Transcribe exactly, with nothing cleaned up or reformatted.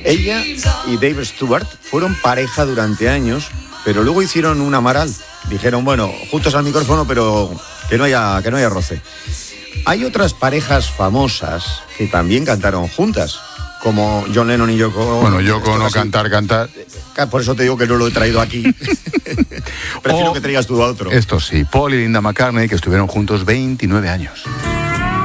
Ella y Dave Stewart fueron pareja durante años, pero luego hicieron un amaral. Dijeron, bueno, juntos al micrófono, pero que no haya, que no haya roce. Hay otras parejas famosas que también cantaron juntas, como John Lennon y Yoko. Bueno, Yoko no cantar, cantar. Por eso te digo que no lo he traído aquí. Prefiero o, que traigas tú a otro. Esto sí, Paul y Linda McCartney, que estuvieron juntos veintinueve años.